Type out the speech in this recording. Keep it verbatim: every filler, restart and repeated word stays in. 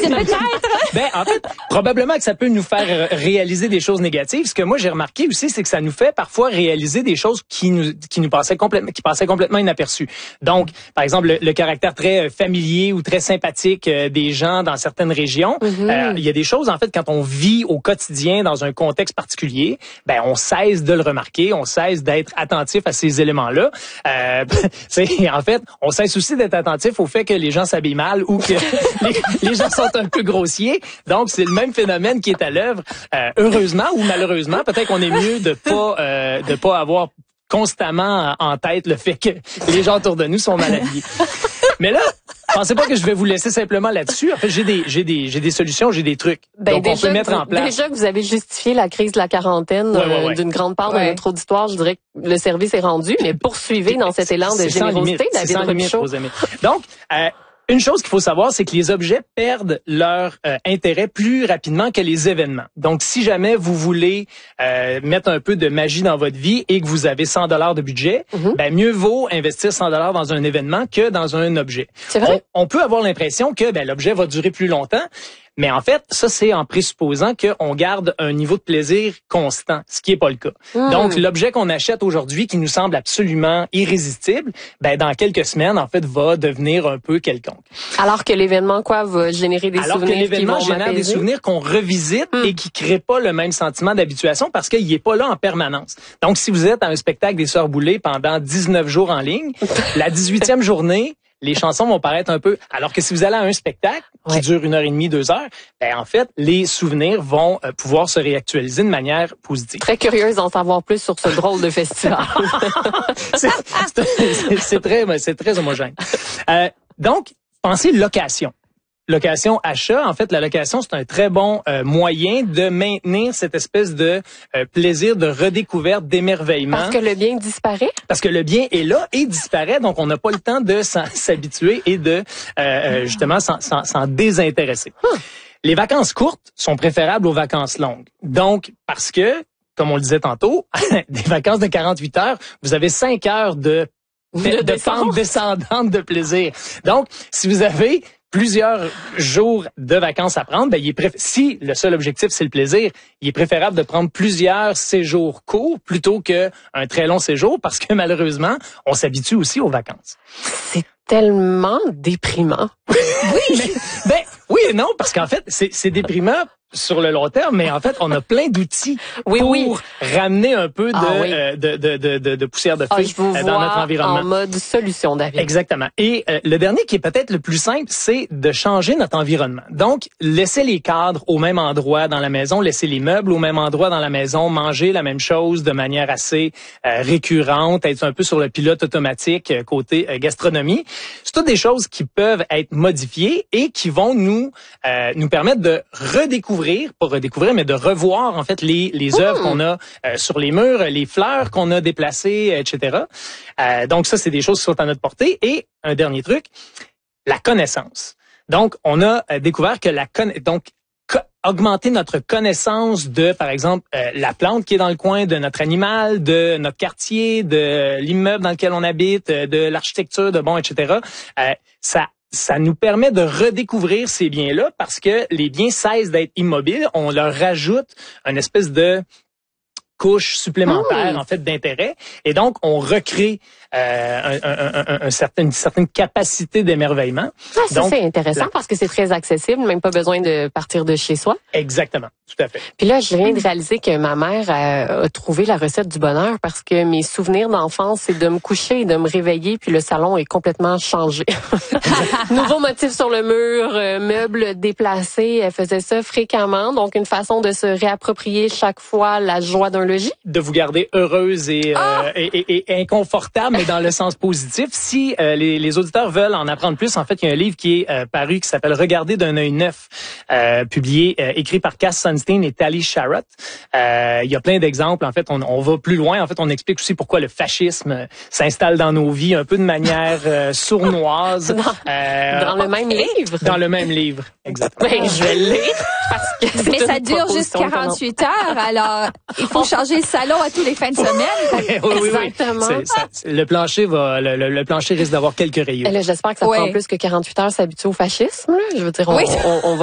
peut-être. Ben, en fait, probablement que ça peut nous faire réaliser des choses négatives. Ce que moi, j'ai remarqué aussi, c'est que ça nous fait parfois réaliser des choses qui nous, qui nous passaient complètement, qui passaient complètement inaperçues. Donc, par exemple, le, le caractère très familier ou très sympathique euh, des gens dans certaines régions. Mm-hmm. euh, il y a des choses, en fait, quand on vit au quotidien dans un contexte particulier, ben, on cesse de le remarquer, on cesse d'être attentif à ces éléments-là. Euh, c'est, en fait, on cesse aussi d'être attentif au fait que les gens s'habillent mal ou que les, les gens sont un peu grossiers. Donc, c'est le même phénomène qui est à l'œuvre. Euh, heureusement ou malheureusement, peut-être qu'on est mieux de pas euh, de pas avoir constamment en tête le fait que les gens autour de nous sont mal habillés. Mais là, pensez pas que je vais vous laisser simplement là-dessus. En fait, j'ai des j'ai des j'ai des solutions, j'ai des trucs. Ben, donc on peut mettre vous, en place. Déjà que vous avez justifié la crise de la quarantaine ouais, ouais, ouais. Euh, d'une grande part ouais. de notre auditoire, je dirais que le service est rendu, mais poursuivez dans cet élan de c'est générosité, David Robichaud. Donc, euh, une chose qu'il faut savoir, c'est que les objets perdent leur euh, intérêt plus rapidement que les événements. Donc, si jamais vous voulez euh, mettre un peu de magie dans votre vie et que vous avez cent dollars de budget, mm-hmm. ben mieux vaut investir cent dollars dans un événement que dans un objet. C'est vrai? On, on peut avoir l'impression que ben, l'objet va durer plus longtemps. Mais en fait, ça, c'est en présupposant qu'on garde un niveau de plaisir constant, ce qui est pas le cas. Mmh. Donc, l'objet qu'on achète aujourd'hui, qui nous semble absolument irrésistible, ben dans quelques semaines, en fait, va devenir un peu quelconque. Alors que l'événement, quoi, va générer des Alors souvenirs que l'événement qui vont génère des souvenirs qu'on revisite mmh. et qui créent pas le même sentiment d'habituation parce qu'il est pas là en permanence. Donc, si vous êtes à un spectacle des Sœurs Boulay pendant dix-neuf jours en ligne, la dix-huitième journée, les chansons vont paraître un peu... Alors que si vous allez à un spectacle qui ouais. dure une heure et demie, deux heures, ben en fait, les souvenirs vont euh, pouvoir se réactualiser de manière positive. Très curieuse d'en savoir plus sur ce drôle de festival. c'est, c'est, c'est, très, c'est très homogène. Euh, donc, pensez location. Location, achat. En fait, la location, c'est un très bon euh, moyen de maintenir cette espèce de euh, plaisir de redécouverte, d'émerveillement. Parce que le bien disparaît? Parce que le bien est là et disparaît, donc on n'a pas le temps de s'en, s'habituer et de euh, mmh. justement s'en, s'en, s'en désintéresser. Mmh. Les vacances courtes sont préférables aux vacances longues. Donc, parce que, comme on le disait tantôt, des vacances de quarante-huit heures, vous avez cinq heures de, de, de pente descendante de plaisir. Donc, si vous avez plusieurs jours de vacances à prendre, ben il est préf... si le seul objectif c'est le plaisir, il est préférable de prendre plusieurs séjours courts plutôt que un très long séjour parce que malheureusement, on s'habitue aussi aux vacances. C'est tellement déprimant. Oui, mais, ben oui et non parce qu'en fait, c'est c'est déprimant sur le long terme, mais en fait, on a plein d'outils oui, pour oui. ramener un peu de, ah, oui. euh, de, de, de, de, de poussière de feu ah, je vous euh, vois dans notre environnement. En mode solution, David. Exactement. Et euh, le dernier qui est peut-être le plus simple, c'est de changer notre environnement. Donc, laisser les cadres au même endroit dans la maison, laisser les meubles au même endroit dans la maison, manger la même chose de manière assez euh, récurrente, être un peu sur le pilote automatique euh, côté euh, gastronomie. C'est toutes des choses qui peuvent être modifiées et qui vont nous euh, nous permettre de redécouvrir, pas redécouvrir, mais de revoir en fait les les œuvres mmh. qu'on a euh, sur les murs, les fleurs qu'on a déplacées, et cetera. Euh, donc ça, c'est des choses qui sont à notre portée. Et un dernier truc, la connaissance. Donc, on a euh, découvert que la conna- donc co- augmenter notre connaissance de, par exemple, euh, la plante qui est dans le coin, de notre animal, de notre quartier, de l'immeuble dans lequel on habite, de l'architecture, de bon, et cetera. Euh, ça Ça nous permet de redécouvrir ces biens-là parce que les biens cessent d'être immobiles. On leur rajoute une espèce de couche supplémentaire, mmh. en fait, d'intérêt. Et donc, on recrée euh, un, un, un, un certain, une certaine capacité d'émerveillement. Ah, ça, donc, c'est intéressant la... parce que c'est très accessible, même pas besoin de partir de chez soi. Exactement, tout à fait. Puis là, je viens de réaliser que ma mère a, a trouvé la recette du bonheur parce que mes souvenirs d'enfance, c'est de me coucher et de me réveiller, puis le salon est complètement changé. Nouveau motif sur le mur, euh, meubles déplacés, elle faisait ça fréquemment. Donc, une façon de se réapproprier chaque fois la joie d'un logis. De vous garder heureuse et, ah! euh, et, et, et inconfortable, mais dans le sens positif. Si euh, les, les auditeurs veulent en apprendre plus, en fait, il y a un livre qui est euh, paru qui s'appelle « Regarder d'un œil neuf euh, », publié, euh, écrit par Cass Sunstein et Tali Sharot. Euh, il y a plein d'exemples. En fait, on, on va plus loin. En fait, on explique aussi pourquoi le fascisme euh, s'installe dans nos vies un peu de manière euh, sournoise. Dans, euh, dans le même livre? Dans le même livre, exactement. Ben, je vais le lire parce que mais ça dure juste quarante-huit heures, alors il faut changer le salon à tous les fins de semaine. oui, oui, exactement. Oui. C'est, ça, le plancher va, le, le, le plancher risque d'avoir quelques rayons. Là, j'espère que ça oui. prend plus que quarante-huit heures s'habituer au fascisme. Là. Je veux dire, on, oui. on, on va